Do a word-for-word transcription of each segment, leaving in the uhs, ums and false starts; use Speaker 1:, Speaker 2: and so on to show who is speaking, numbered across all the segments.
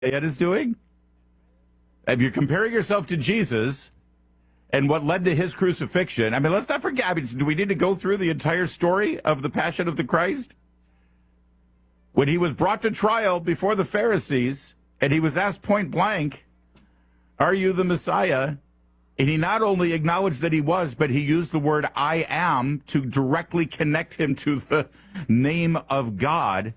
Speaker 1: Ed is doing? If you're comparing yourself to Jesus and what led to his crucifixion, I mean, let's not forget, I mean, do we need to go through the entire story of the Passion of the Christ? When he was brought to trial before the Pharisees, and he was asked point blank, are you the Messiah? And he not only acknowledged that he was, but he used the word I am to directly connect him to the name of God.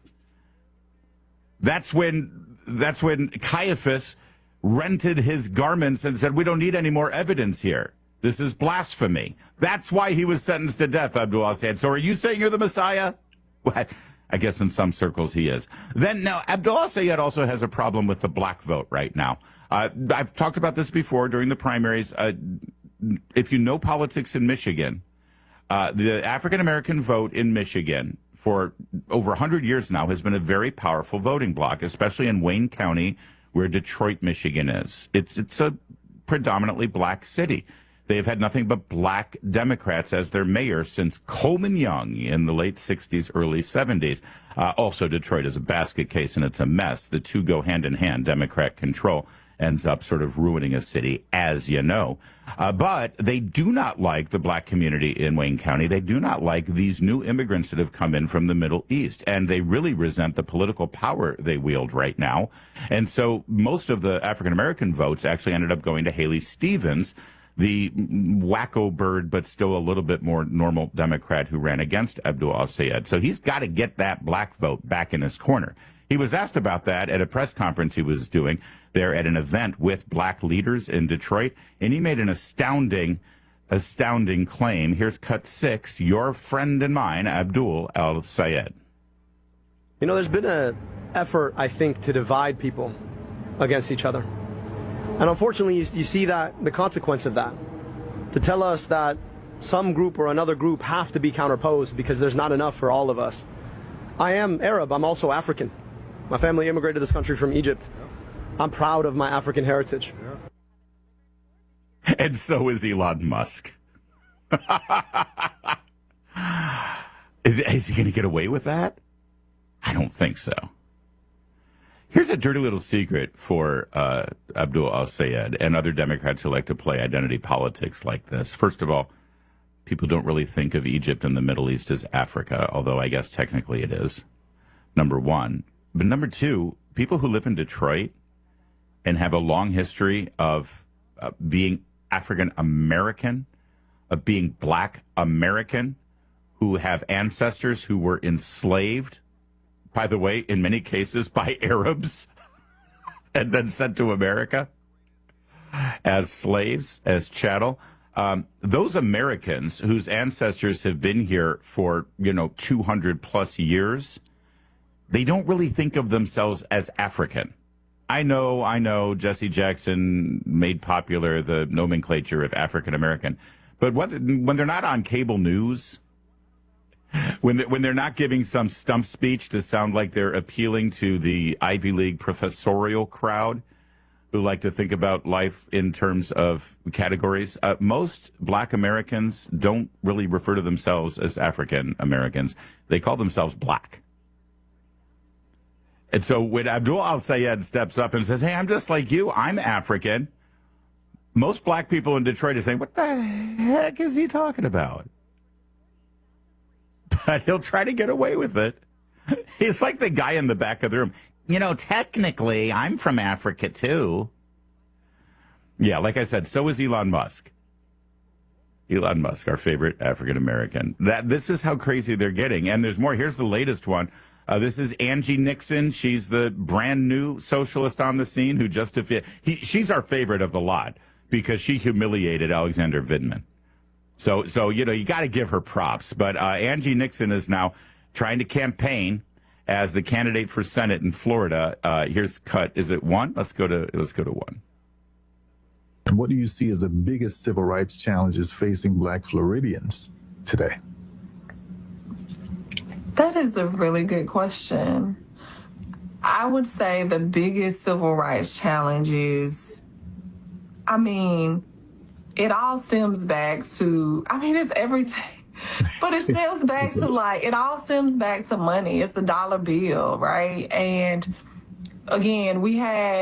Speaker 1: That's when, that's when Caiaphas rented his garments and said, we don't need any more evidence here. This is blasphemy. That's why he was sentenced to death, Abdul al-Sayed. So are you saying you're the Messiah? Well, I guess in some circles he is. Then, now, Abdul al-Sayed also has a problem with the black vote right now. Uh, I've talked about this before during the primaries. Uh, if you know politics in Michigan, uh, the African-American vote in Michigan for over one hundred years now has been a very powerful voting bloc, especially in Wayne County, where Detroit, Michigan is. It's it's a predominantly black city. They've had nothing but black Democrats as their mayor since Coleman Young in the late sixties, early seventies. Uh, also, Detroit is a basket case, and it's a mess. The two go hand in hand. Democrat control ends up sort of ruining a city, as you know. Uh, but they do not like the black community in Wayne County. They do not like these new immigrants that have come in from the Middle East, and they really resent the political power they wield right now. And so most of the African-American votes actually ended up going to Haley Stevens, the wacko bird, but still a little bit more normal Democrat who ran against Abdul al-Sayed. So he's got to get that black vote back in his corner. He was asked about that at a press conference he was doing there at an event with black leaders in Detroit, and he made an astounding, astounding claim. Here's cut six, your friend and mine, Abdul al-Sayed.
Speaker 2: You know, there's been an effort, I think, to divide people against each other. And unfortunately, you, you see that the consequence of that, to tell us that some group or another group have to be counterposed because there's not enough for all of us. I am Arab. I'm also African. My family immigrated to this country from Egypt. I'm proud of my African heritage.
Speaker 1: And so is Elon Musk. is, is he going to get away with that? I don't think so. Here's a dirty little secret for uh, Abdul al-Sayed and other Democrats who like to play identity politics like this. First of all, people don't really think of Egypt and the Middle East as Africa, although I guess technically it is, number one. But number two, people who live in Detroit and have a long history of uh, being African American, of being black American, who have ancestors who were enslaved, by the way, in many cases by Arabs, and then sent to America as slaves, as chattel. Um, those Americans whose ancestors have been here for, you know, two hundred plus years, they don't really think of themselves as African. I know, I know Jesse Jackson made popular the nomenclature of African American, but what, when they're not on cable news, when they, when they're not giving some stump speech to sound like they're appealing to the Ivy League professorial crowd who like to think about life in terms of categories, uh, most black Americans don't really refer to themselves as African Americans. They call themselves black. And so when Abdul al-Sayed steps up and says, hey, I'm just like you, I'm African, most black people in Detroit are saying, what the heck is he talking about? But he'll try to get away with it. He's like the guy in the back of the room. You know, technically, I'm from Africa, too. Yeah, like I said, so is Elon Musk. Elon Musk, our favorite African-American. That This is how crazy they're getting. And there's more. Here's the latest one. Uh, this is Angie Nixon. She's the brand new socialist on the scene who just he, she's our favorite of the lot because she humiliated Alexander Vindman. So, so you know, you got to give her props. But uh, Angie Nixon is now trying to campaign as the candidate for Senate in Florida. Uh, here's cut. Is it one? Let's go to let's go to one.
Speaker 3: And what do you see as the biggest civil rights challenges facing black Floridians today?
Speaker 4: That is a really good question. I would say the biggest civil rights challenge is, I mean, it all stems back to, I mean, it's everything. But it stems back to like, it all stems back to money. It's the dollar bill, right? And again, we had